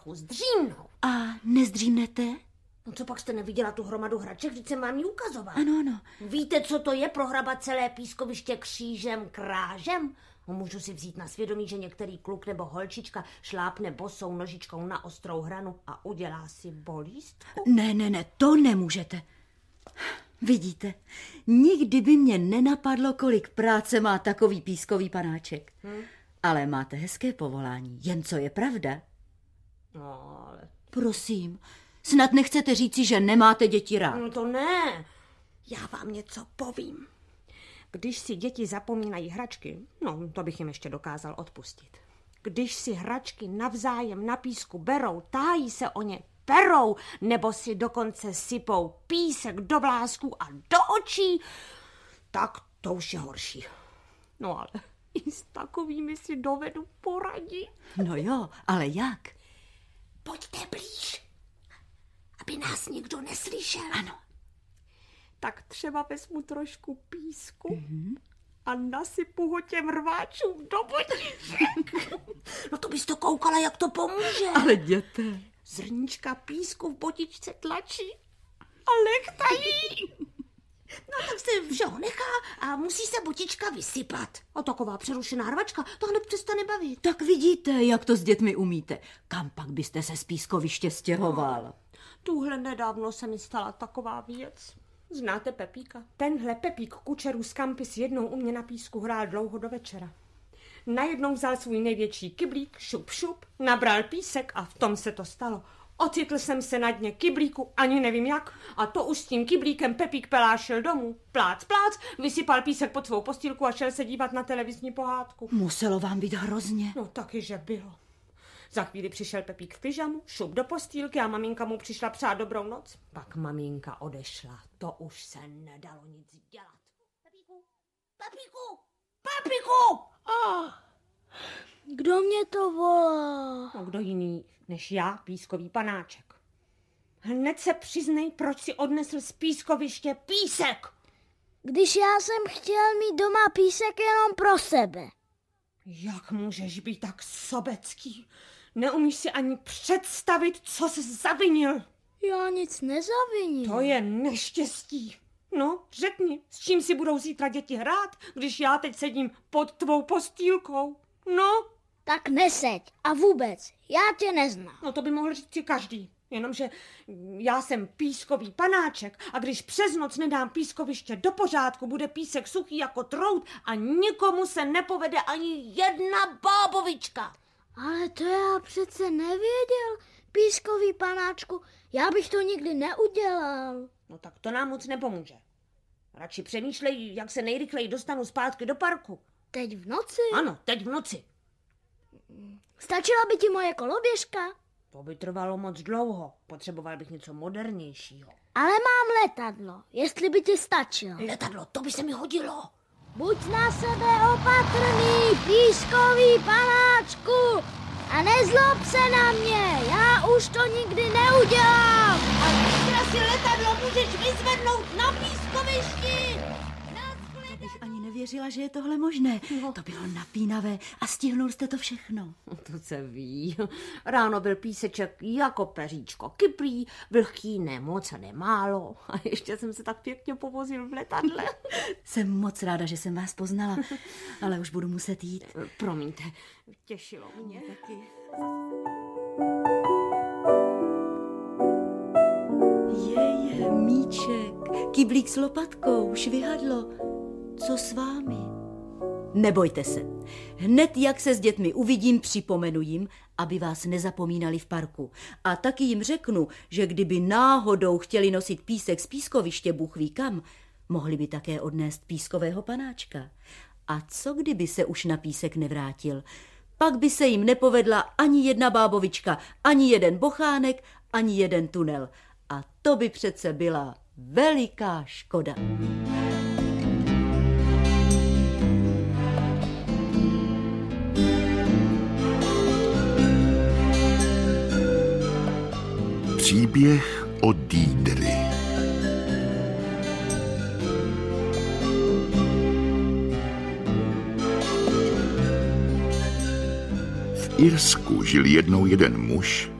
trochu zdřímnout. A nezdřímnete? No co pak jste neviděla tu hromadu hraček, vždyť jsem vám ji ukazovala. Ano. Víte, co to je prohrabat celé pískoviště křížem krážem? No, můžu si vzít na svědomí, že některý kluk nebo holčička šlápne bosou nožičkou na ostrou hranu a udělá si bolístku? Ne, to nemůžete. Vidíte, nikdy by mě nenapadlo, kolik práce má takový pískový panáček. Ale máte hezké povolání, jen co je pravda. No, ale... Prosím, snad nechcete říci, že nemáte děti rád. No to ne. Já vám něco povím. Když si děti zapomínají hračky, no to bych jim ještě dokázal odpustit. Když si hračky navzájem na písku berou, tahají se o ně, perou, nebo si dokonce sypou písek do vlásků a do očí, tak to už je horší. No ale i s takovými si dovedu poradit. No jo, ale jak? Pojďte blíž, aby nás nikdo neslyšel. Ano. Tak třeba vezmu trošku písku a nasypu ho těm rváčům do botiček. No to bys to koukala, jak to pomůže. Ale jděte. Zrníčka písku v botičce tlačí a lechtají. No tak se všeho nechá a musí se botička vysypat. A taková přerušená rvačka to hned přestane bavit. Tak vidíte, jak to s dětmi umíte. Kam pak byste se z pískoviště stěhoval? No, tuhle nedávno se mi stala taková věc. Znáte Pepíka? Tenhle Pepík Kučerů z Kampis jednou u mě na písku hrál dlouho do večera. Najednou vzal svůj největší kyblík, šup, nabral písek a v tom se to stalo. Ocitl jsem se na dně kyblíku, ani nevím jak, a to už s tím kyblíkem Pepík Pelá šel domů. Plác, vysypal písek pod svou postýlku a šel se dívat na televizní pohádku. Muselo vám být hrozně. No taky, že bylo. Za chvíli přišel Pepík v pyžamu, šup do postýlky a maminka mu přišla přát dobrou noc. Pak maminka odešla, to už se nedalo nic dělat. Pepíku! Kdo mě to volá? No kdo jiný než já, pískový panáček. Hned se přiznej, proč si odnesl z pískoviště písek. Když já jsem chtěl mít doma písek jenom pro sebe. Jak můžeš být tak sobecký? Neumíš si ani představit, co jsi zavinil. Já nic nezavinil. To je neštěstí. No, řekni, s čím si budou zítra děti hrát, když já teď sedím pod tvou postýlkou? No? Tak neseď a vůbec, já tě neznám. No to by mohl říct si každý. Jenomže já jsem pískový panáček a když přes noc nedám pískoviště do pořádku, bude písek suchý jako trout a nikomu se nepovede ani jedna bábovička. Ale to já přece nevěděl, pískový panáčku, já bych to nikdy neudělal. No tak to nám moc nepomůže. Radši přemýšlej, jak se nejrychleji dostanu zpátky do parku. Teď v noci? Ano, teď v noci. Stačila by ti moje koloběžka? To by trvalo moc dlouho. Potřeboval bych něco modernějšího. Ale mám letadlo, jestli by ti stačilo. Letadlo, to by se mi hodilo. Buď na sebe opatrný, pískový panáčku, a nezlob se na mě, já už to nikdy neudělám. A zítra si letadlo můžeš vyzvednout na pískovišti. Bych ani nevěřila, že je tohle možné. No. To bylo napínavé a stihnul jste to všechno. To se ví. Ráno byl píseček jako peříčko kyplý, vlhký nemoc a nemálo. A ještě jsem se tak pěkně povozil v letadle. Jsem moc ráda, že jsem vás poznala, ale už budu muset jít. Promiňte, těšilo mě. Taky. Je, míček, kyblík s lopatkou, švihadlo. Co s vámi? Nebojte se. Hned jak se s dětmi uvidím, připomenu jim, aby vás nezapomínali v parku. A taky jim řeknu, že kdyby náhodou chtěli nosit písek z pískoviště Bůh ví kam, mohli by také odnést pískového panáčka. A co kdyby se už na písek nevrátil? Pak by se jim nepovedla ani jedna bábovička, ani jeden bochánek, ani jeden tunel. A to by přece byla veliká škoda. Příběh o Dýdry. V Irsku žil jednou jeden muž,